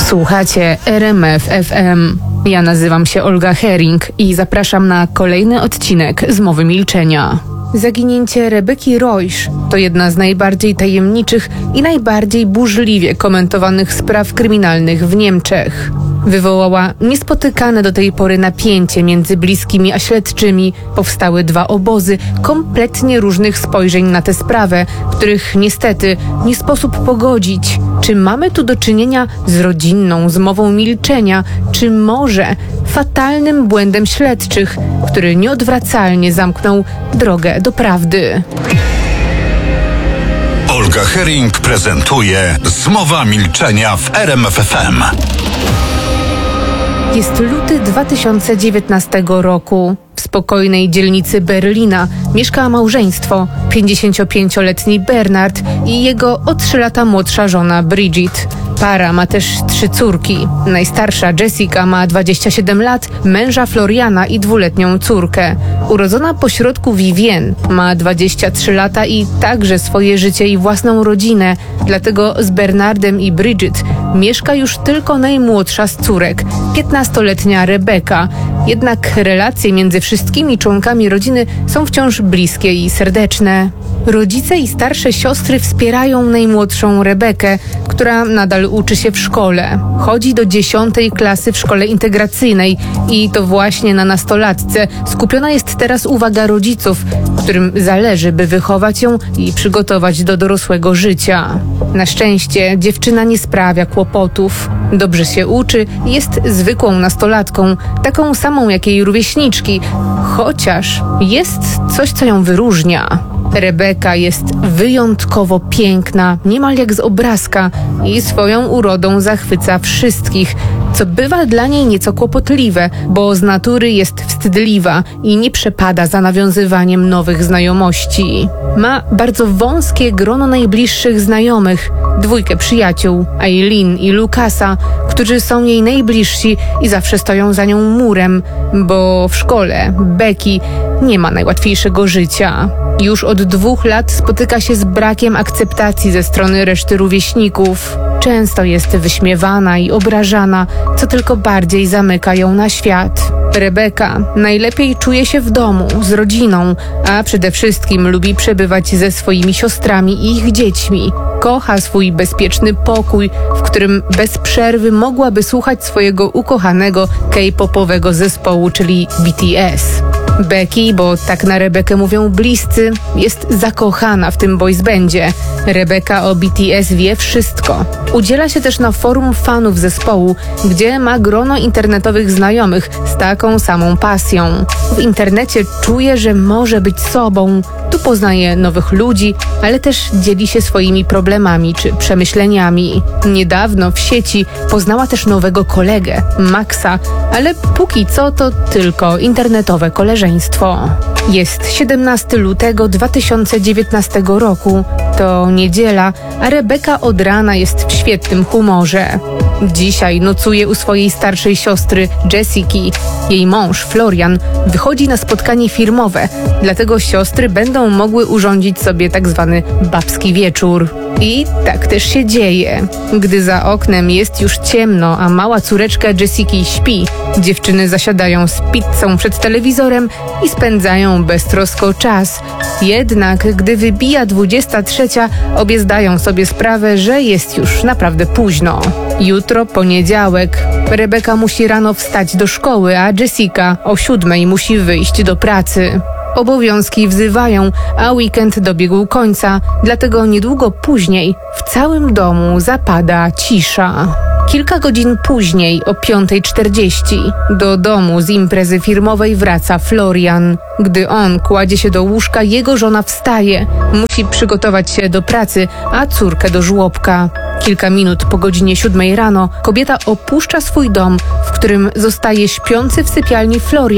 Słuchacie RMF FM. Ja nazywam się Olga Hering i zapraszam na kolejny odcinek Zmowy Milczenia. Zaginięcie Rebeki Reusch to jedna z najbardziej tajemniczych i najbardziej burzliwie komentowanych spraw kryminalnych w Niemczech. Wywołała niespotykane do tej pory napięcie między bliskimi a śledczymi. Powstały dwa obozy kompletnie różnych spojrzeń na tę sprawę, których niestety nie sposób pogodzić. Czy mamy tu do czynienia z rodzinną zmową milczenia, czy może fatalnym błędem śledczych, który nieodwracalnie zamknął drogę do prawdy? Olga Hering prezentuje Zmowa Milczenia w RMF FM. Jest luty 2019 roku. W spokojnej dzielnicy Berlina mieszka małżeństwo, 55-letni Bernard i jego o 3 lata młodsza żona Brigitte. Para ma też 3 córki. Najstarsza Jessica ma 27 lat, męża Floriana i 2-letnią córkę. Urodzona pośrodku Vivienne ma 23 lata i także swoje życie i własną rodzinę. Dlatego z Bernardem i Brigitte mieszka już tylko najmłodsza z córek, 15-letnia Rebeka. Jednak relacje między wszystkimi członkami rodziny są wciąż bliskie i serdeczne. Rodzice i starsze siostry wspierają najmłodszą Rebekę, która nadal uczy się w szkole. Chodzi do 10. klasy w szkole integracyjnej i to właśnie na nastolatce skupiona jest teraz uwaga rodziców, którym zależy, by wychować ją i przygotować do dorosłego życia. Na szczęście dziewczyna nie sprawia kłopotów. Dobrze się uczy i jest zwykłą nastolatką, taką samą jak jej rówieśniczki, chociaż jest coś, co ją wyróżnia. Rebeka jest wyjątkowo piękna, niemal jak z obrazka i swoją urodą zachwyca wszystkich, co bywa dla niej nieco kłopotliwe, bo z natury jest wstydliwa i nie przepada za nawiązywaniem nowych znajomości. Ma bardzo wąskie grono najbliższych znajomych, 2 przyjaciół, Eileen i Lukasa, którzy są jej najbliżsi i zawsze stoją za nią murem, bo w szkole Becky nie ma najłatwiejszego życia. Już od 2 lat spotyka się z brakiem akceptacji ze strony reszty rówieśników. Często jest wyśmiewana i obrażana, co tylko bardziej zamyka ją na świat. Rebeka najlepiej czuje się w domu, z rodziną, a przede wszystkim lubi przebywać ze swoimi siostrami i ich dziećmi. Kocha swój bezpieczny pokój, w którym bez przerwy mogłaby słuchać swojego ukochanego K-popowego zespołu, czyli BTS. Becky, bo tak na Rebekę mówią bliscy, jest zakochana w tym boys bandzie. Rebeka o BTS wie wszystko. Udziela się też na forum fanów zespołu, gdzie ma grono internetowych znajomych z taką samą pasją. W internecie czuje, że może być sobą. Tu poznaje nowych ludzi, ale też dzieli się swoimi problemami czy przemyśleniami. Niedawno w sieci poznała też nowego kolegę, Maxa, ale póki co to tylko internetowe koleżeństwo. Jest 17 lutego 2019 roku. To niedziela, a Rebeka od rana jest w świetnym humorze. Dzisiaj nocuje u swojej starszej siostry Jessiki. Jej mąż, Florian, wychodzi na spotkanie firmowe, dlatego siostry będą mogły urządzić sobie tak zwany babski wieczór. I tak też się dzieje. Gdy za oknem jest już ciemno, a mała córeczka Jessiki śpi, dziewczyny zasiadają z pizzą przed telewizorem i spędzają beztrosko czas. Jednak gdy wybija 23, obie zdają sobie sprawę, że jest już naprawdę późno. Jutro poniedziałek. Rebeka musi rano wstać do szkoły, a Jessica o 7 musi wyjść do pracy. Obowiązki wzywają, a weekend dobiegł końca, dlatego niedługo później w całym domu zapada cisza. Kilka godzin później, o 5:40, do domu z imprezy firmowej wraca Florian. Gdy on kładzie się do łóżka, jego żona wstaje. Musi przygotować się do pracy, a córkę do żłobka. Kilka minut po godzinie 7 rano kobieta opuszcza swój dom, w którym zostaje śpiący w sypialni Florian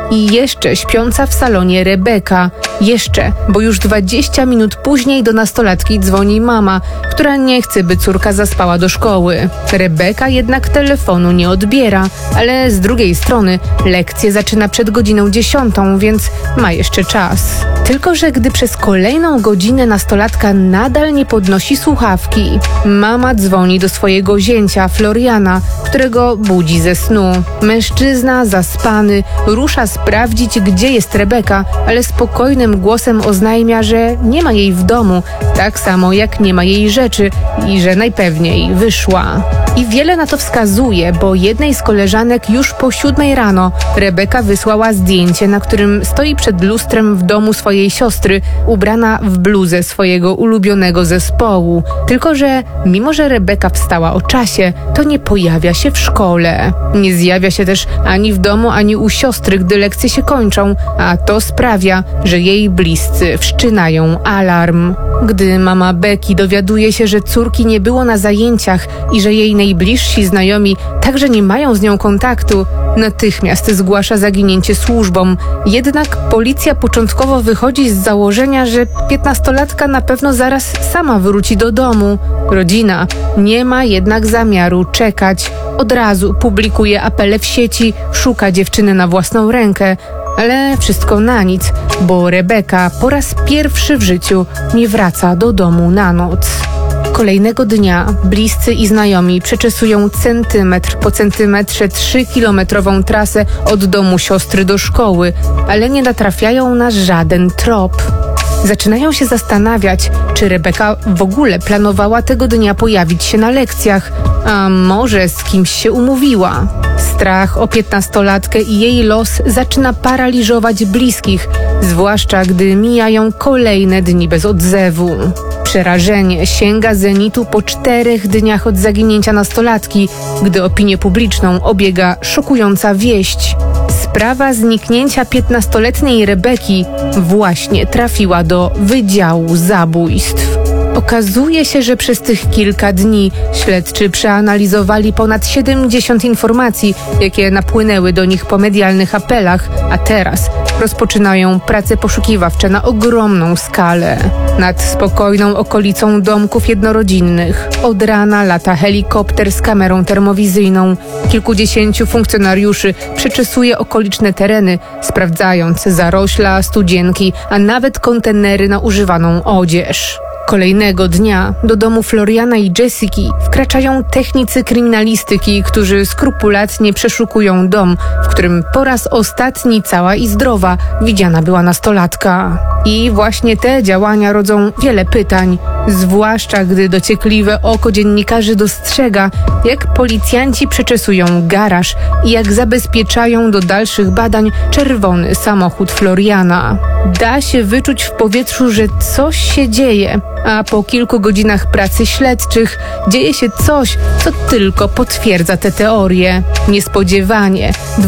I jeszcze śpiąca w salonie Rebeka. Jeszcze, bo już 20 minut później do nastolatki dzwoni mama, która nie chce, by córka zaspała do szkoły. Rebeka jednak telefonu nie odbiera, ale z drugiej strony lekcję zaczyna przed godziną 10, więc ma jeszcze czas. Tylko że gdy przez kolejną godzinę nastolatka nadal nie podnosi słuchawki, mama dzwoni do swojego zięcia Floriana, którego budzi ze snu. Mężczyzna zaspany rusza sprawdzić, gdzie jest Rebeka, ale spokojnym głosem oznajmia, że nie ma jej w domu, tak samo jak nie ma jej rzeczy i że najpewniej wyszła. I wiele na to wskazuje, bo jednej z koleżanek już po 7 rano Rebeka wysłała zdjęcie, na którym stoi przed lustrem w domu swojej siostry, ubrana w bluzę swojego ulubionego zespołu. Tylko że mimo, że Rebeka wstała o czasie, to nie pojawia się w szkole. Nie zjawia się też ani w domu, ani u siostry, gdy lekcje się kończą, a to sprawia, że jej bliscy wszczynają alarm. Gdy mama Becky dowiaduje się, że córki nie było na zajęciach i że jej najbliżsi znajomi także nie mają z nią kontaktu, natychmiast zgłasza zaginięcie służbom. Jednak policja początkowo wychodzi z założenia, że 15-latka na pewno zaraz sama wróci do domu. Rodzina nie ma jednak zamiaru czekać. Od razu publikuje apele w sieci, szuka dziewczyny na własną rękę. Ale wszystko na nic, bo Rebeka po raz pierwszy w życiu nie wraca do domu na noc. Kolejnego dnia bliscy i znajomi przeczesują centymetr po centymetrze 3-kilometrową trasę od domu siostry do szkoły, ale nie natrafiają na żaden trop. Zaczynają się zastanawiać, czy Rebeka w ogóle planowała tego dnia pojawić się na lekcjach, a może z kimś się umówiła. Strach o 15-latkę i jej los zaczyna paraliżować bliskich, zwłaszcza gdy mijają kolejne dni bez odzewu. Przerażenie sięga zenitu po 4 dniach od zaginięcia nastolatki, gdy opinię publiczną obiega szokująca wieść. Sprawa zniknięcia 15-letniej Rebeki właśnie trafiła do Wydziału Zabójstw. Okazuje się, że przez tych kilka dni śledczy przeanalizowali ponad 70 informacji, jakie napłynęły do nich po medialnych apelach, a teraz rozpoczynają prace poszukiwawcze na ogromną skalę. Nad spokojną okolicą domków jednorodzinnych od rana lata helikopter z kamerą termowizyjną. Kilkudziesięciu funkcjonariuszy przeczesuje okoliczne tereny, sprawdzając zarośla, studzienki, a nawet kontenery na używaną odzież. Kolejnego dnia do domu Floriana i Jessiki wkraczają technicy kryminalistyki, którzy skrupulatnie przeszukują dom, w którym po raz ostatni cała i zdrowa widziana była nastolatka. I właśnie te działania rodzą wiele pytań, zwłaszcza gdy dociekliwe oko dziennikarzy dostrzega, jak policjanci przeczesują garaż i jak zabezpieczają do dalszych badań czerwony samochód Floriana. Da się wyczuć w powietrzu, że coś się dzieje, a po kilku godzinach pracy śledczych dzieje się coś, co tylko potwierdza te teorie. Niespodziewanie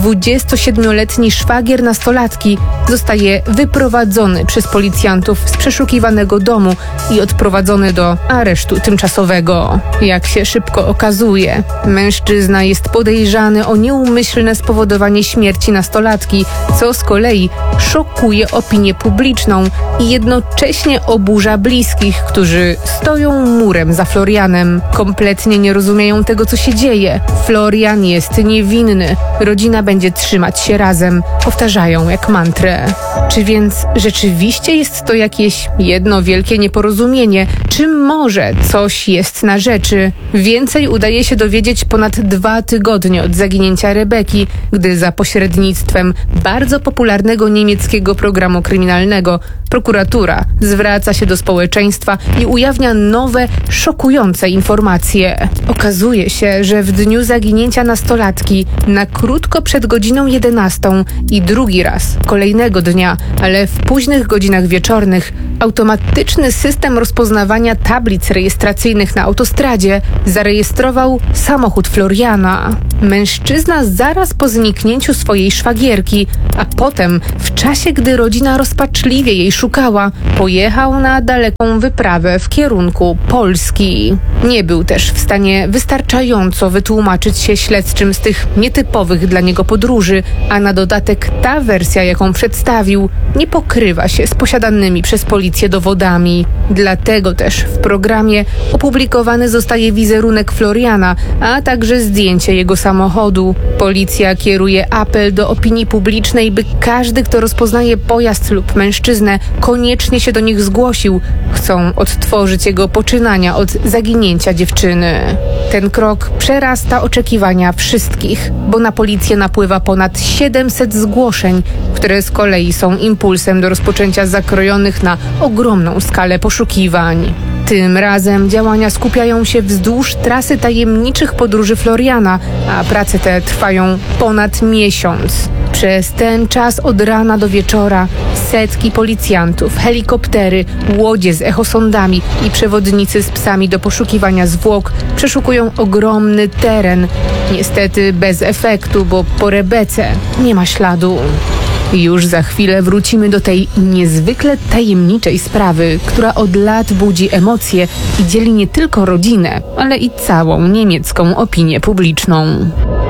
27-letni szwagier nastolatki zostaje wyprowadzony przez policjantów z przeszukiwanego domu i odprowadzony do aresztu tymczasowego. Jak się szybko okazuje, mężczyzna jest podejrzany o nieumyślne spowodowanie śmierci nastolatki, co z kolei szokuje opinię publiczną i jednocześnie oburza bliskich, którzy stoją murem za Florianem. Kompletnie nie rozumieją tego, co się dzieje. Florian jest niewinny. Rodzina będzie trzymać się razem. Powtarzają jak mantrę. Czy więc rzeczywiście jest to jakieś jedno wielkie nieporozumienie? Czy może coś jest na rzeczy? Więcej udaje się dowiedzieć ponad 2 tygodnie od zaginięcia Rebeki, gdy za pośrednictwem bardzo popularnego niemieckiego programu kryminalnego prokuratura zwraca się do społeczeństwa i ujawnia nowe, szokujące informacje. Okazuje się, że w dniu zaginięcia nastolatki, na krótko przed godziną 11 i drugi raz kolejnego dnia, ale w późnych godzinach wieczornych, automatyczny system rozpoznawania uznawania tablic rejestracyjnych na autostradzie zarejestrował samochód Floriana. Mężczyzna zaraz po zniknięciu swojej szwagierki, a potem w czasie, gdy rodzina rozpaczliwie jej szukała, pojechał na daleką wyprawę w kierunku Polski. Nie był też w stanie wystarczająco wytłumaczyć się śledczym z tych nietypowych dla niego podróży, a na dodatek ta wersja, jaką przedstawił, nie pokrywa się z posiadanymi przez policję dowodami. Dlatego też w programie opublikowany zostaje wizerunek Floriana, a także zdjęcie jego samochodu. Policja kieruje apel do opinii publicznej, by każdy, kto rozpoznaje pojazd lub mężczyznę, koniecznie się do nich zgłosił. Chcą odtworzyć jego poczynania od zaginięcia dziewczyny. Ten krok przerasta oczekiwania wszystkich, bo na policję napływa ponad 700 zgłoszeń, które z kolei są impulsem do rozpoczęcia zakrojonych na ogromną skalę poszukiwań. Tym razem działania skupiają się wzdłuż trasy tajemniczych podróży Floriana, a prace te trwają ponad miesiąc. Przez ten czas od rana do wieczora setki policjantów, helikoptery, łodzie z echosondami i przewodnicy z psami do poszukiwania zwłok przeszukują ogromny teren. Niestety bez efektu, bo po Rebece nie ma śladu. Już za chwilę wrócimy do tej niezwykle tajemniczej sprawy, która od lat budzi emocje i dzieli nie tylko rodzinę, ale i całą niemiecką opinię publiczną.